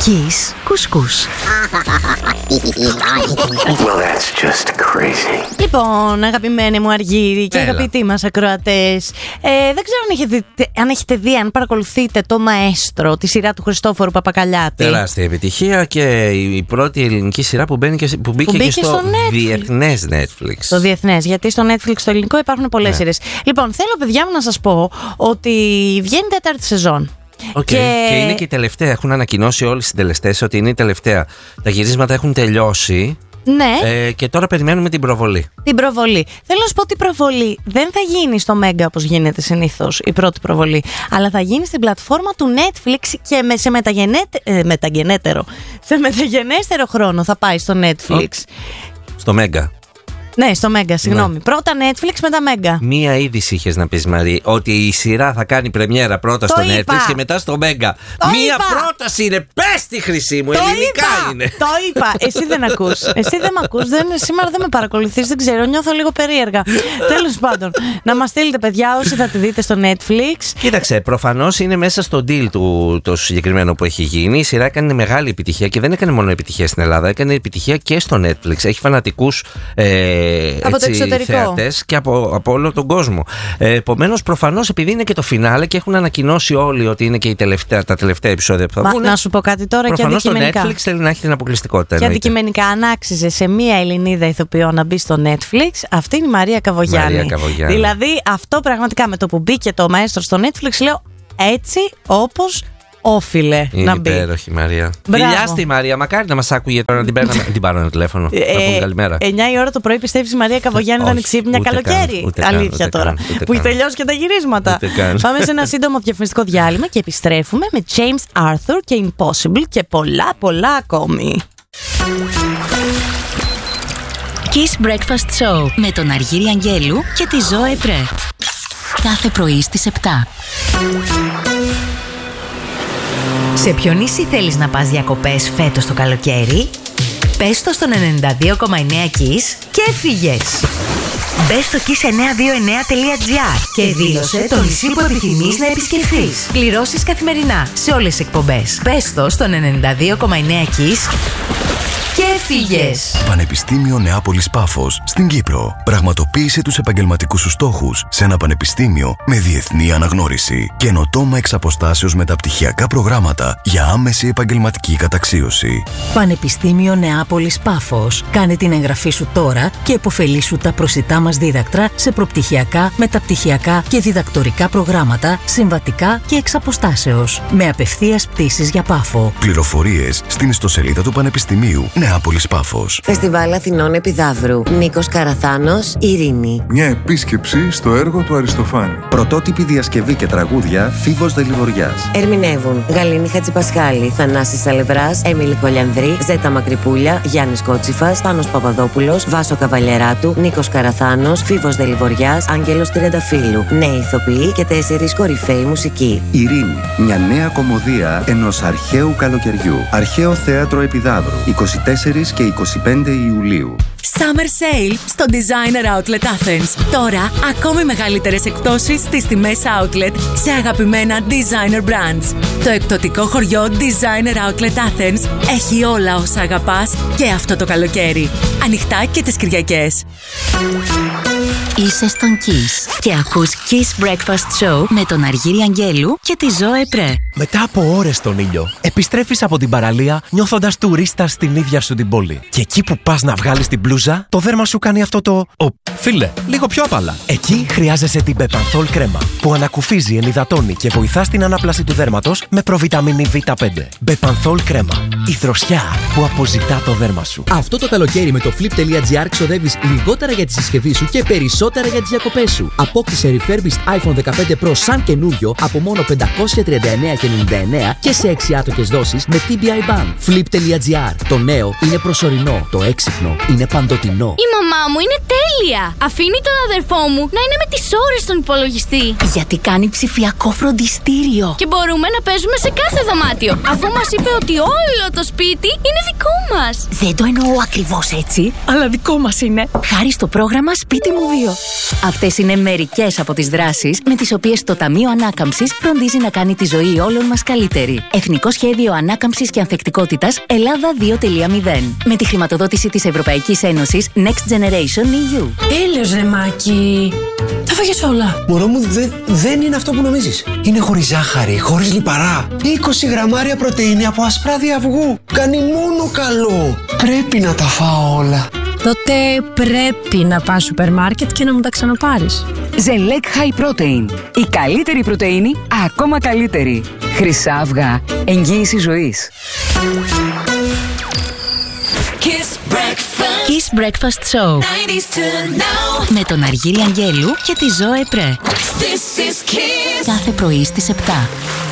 Kiss κουσκούς. Well, that's just crazy. Λοιπόν, αγαπημένοι μου Αργύρι και αγαπητοί μας ακροατές, δεν ξέρω αν έχετε δει, αν παρακολουθείτε το Μαέστρο, τη σειρά του Χριστόφορου Παπακαλιάτη. Τεράστια επιτυχία και η πρώτη ελληνική σειρά που μπήκε και στο διεθνές Netflix. Το διεθνές, γιατί στο Netflix το ελληνικό υπάρχουν πολλές σειρές. Λοιπόν, θέλω παιδιά μου να σας πω ότι βγαίνει τέταρτη σεζόν. Okay. Και είναι και η τελευταία. Έχουν ανακοινώσει όλοι οι συντελεστές ότι είναι η τελευταία. Τα γυρίσματα έχουν τελειώσει. Ναι. Και τώρα περιμένουμε την προβολή. Την προβολή. Θέλω να σου πω ότι η προβολή δεν θα γίνει στο Μέγκα όπως γίνεται συνήθως η πρώτη προβολή, αλλά θα γίνει στην πλατφόρμα του Netflix και σε μεταγενέστερο χρόνο θα πάει στο Netflix. Στο Μέγκα. Ναι, στο Μέγκα, συγγνώμη. Ναι. Πρώτα Netflix, μετά Μέγκα. Μία είδηση είχες να πεις, Μαρή, ότι η σειρά θα κάνει πρεμιέρα πρώτα στο Netflix και μετά στο Μέγκα. Μία πρόταση είναι, πες τη Χρυσή μου, ελληνικά είναι. Το είπα. Εσύ δεν ακούς. Εσύ δεν με ακούς. Σήμερα δεν με παρακολουθείς, δεν ξέρω, νιώθω λίγο περίεργα. Τέλος πάντων, να μας στείλετε παιδιά όσοι θα τη δείτε στο Netflix. Κοίταξε, προφανώς είναι μέσα στο deal του το συγκεκριμένο που έχει γίνει. Η σειρά έκανε μεγάλη επιτυχία και δεν έκανε μόνο επιτυχία στην Ελλάδα, έκανε επιτυχία και στο Netflix. Έχει φανατικούς από το εξωτερικό θεατές και από όλο τον κόσμο. Επομένως, προφανώς επειδή είναι και το φινάλε και έχουν ανακοινώσει όλοι ότι είναι και τα τελευταία επεισόδια που θα βγουν. Να σου πω κάτι τώρα και αντικειμενικά. Προφανώς το Netflix θέλει να έχει την αποκλειστικότητα. Και αντικειμενικά, αν άξιζε σε μία Ελληνίδα ηθοποιό να μπει στο Netflix, αυτή είναι η Μαρία Καβογιάννη. Δηλαδή, αυτό πραγματικά με το που μπήκε το Μαέστρο στο Netflix, λέω έτσι όπως όφιλε να μπει. Είναι υπέροχη η Μαρία. Φιλιά στη Μαρία, μακάρι να μας άκουγε τώρα να την πάρω ένα τηλέφωνο. Να πούμε καλημέρα. 9 η ώρα το πρωί πιστεύεις η Μαρία Καβογιάννη ήταν ξύπνια καλοκαίρι? Αλήθεια τώρα. Που έχει τελειώσει και τα γυρίσματα. Πάμε σε ένα σύντομο διαφημιστικό διάλειμμα και επιστρέφουμε με James Arthur και Impossible και πολλά ακόμη. Kiss Breakfast Show με τον Αργύρη Αγγέλου και τη Ζωέ Πρέ. Κάθε πρωί στις 7. Σε ποιο νησί θέλεις να πας διακοπές φέτος το καλοκαίρι? Πες το στο 92,9 Kiss και έφυγες. Μπες στο kiss929.gr και δήλωσε το νησί που επιθυμείς να επισκεφθείς. Πληρώσεις καθημερινά σε όλες τις εκπομπές. Πες το στο 92,9 Kiss και έφυγες. Πανεπιστήμιο Νεάπολης Πάφος στην Κύπρο. Πραγματοποίησε τους επαγγελματικούς σου στόχους σε ένα πανεπιστήμιο με διεθνή αναγνώριση. Καινοτόμα εξ αποστάσεως μεταπτυχιακά προγράμματα για άμεση επαγγελματική καταξίωση. Πανεπιστήμιο Νεάπολης Πάφος. Κάνε την εγγραφή σου τώρα και επωφελήσου τα προσιτά μας δίδακτρα σε προπτυχιακά, μεταπτυχιακά και διδακτορικά προγράμματα, συμβατικά και εξ αποστάσεως. Με απευθείας πτήσεις για Πάφο. Πληροφορίες στην ιστοσελίδα του Πανεπιστημίου Νεάπολης Πάφος. Φεστιβάλ Αθηνών Επιδαύρου. Νίκος Καραθάνος, Ειρήνη. Μια επίσκεψη στο έργο του Αριστοφάνη. Πρωτότυπη διασκευή και τραγούδια Φίβος Δελιβοριάς. Ερμηνεύουν Γαλήνη Χατζηπασχάλη, Θανάσης Σαλευράς, Έμιλη Κολιανδρή, Ζέτα Μακρυπούλια, Γιάννης Κότσιφας, Πάνος Παπαδόπουλος, Βάσο Καβαλιεράτου, Νίκος Καραθάνος, Φίβος Δελιβοριάς, Άγγελος Τριανταφύλου. Νέοι ηθοποιοί και 4 κορυφαίοι μουσικοί. Ειρήνη. Μια νέα κωμωδία ενός αρχαίου καλοκαιριού. Αρχαίο Θέατρο Επιδαύρου. 24 και 25 Ιουλίου. Summer Sale στο Designer Outlet Athens. Τώρα, ακόμη μεγαλύτερες εκπτώσεις στις τιμές Outlet σε αγαπημένα Designer Brands. Το εκπτωτικό χωριό Designer Outlet Athens έχει όλα όσα αγαπάς και αυτό το καλοκαίρι. Ανοιχτά και τις Κυριακές. Είσαι στον Kiss και ακούς Kiss Breakfast Show με τον Αργύρη Αγγέλου και τη Ζωέ Πρέ. Μετά από ώρες στον ήλιο, επιστρέφεις από την παραλία νιώθοντας τουρίστα στην ίδια σου την πόλη. Και εκεί που πας να βγάλεις την μπλούζα, το δέρμα σου κάνει αυτό το... Φίλε, λίγο πιο απαλά. Εκεί χρειάζεσαι την Bepanthol κρέμα, που ανακουφίζει, ενυδατώνει και βοηθά στην ανάπλαση του δέρματος με προβιταμίνη Β5. Bepanthol κρέμα. Η δροσιά που αποζητά το δέρμα σου. Αυτό το καλοκαίρι με το flip.gr ξοδεύεις λιγότερα για τη συσκευή σου και περισσότερα για τις διακοπές σου. Απόκτησε refurbished iPhone 15 Pro σαν καινούριο από μόνο 539,99 και σε 6 άτοκες δόσεις με TBI Bank. Flip.gr. Το νέο είναι προσωρινό. Το έξυπνο είναι παντοτινό. Η μαμά μου είναι τέλεια. Αφήνει τον αδερφό μου να είναι με τις ώρες στον υπολογιστή. Γιατί κάνει ψηφιακό φροντιστήριο. Και μπορούμε να παίζουμε σε κάθε δωμάτιο. Αφού μας είπε ότι όλο το σπίτι είναι δικό μας. Δεν το εννοώ ακριβώς έτσι, αλλά δικό μας είναι. Χάρη στο πρόγραμμα Σπίτι μου 2. Αυτές είναι μερικές από τις δράσεις με τις οποίες το Ταμείο Ανάκαμψης φροντίζει να κάνει τη ζωή όλων όλων μας καλύτερη. Εθνικό Σχέδιο Ανάκαμψης και Ανθεκτικότητας Ελλάδα 2.0. Με τη χρηματοδότηση της Ευρωπαϊκής Ένωσης Next Generation EU. Έλεος ρε Μάκη. Τα φάγες όλα. Μωρό μου, δεν είναι αυτό που νομίζεις. Είναι χωρίς ζάχαρη, χωρίς λιπαρά. 20 γραμμάρια πρωτεΐνη από ασπράδια αυγού. Κάνει μόνο καλό. Πρέπει να τα φάω όλα. Τότε πρέπει να πας σούπερ μάρκετ και να μου τα ξαναπάρεις. Ζελέκ High Protein. Η καλύτερη πρωτεΐνη, ακόμα καλύτερη. Χρυσά αυγά. Εγγύηση ζωής. Kiss Breakfast Show. Με τον Αργύρη Αγγέλου και τη Ζωέ Πρέ. Κάθε πρωί στις 7.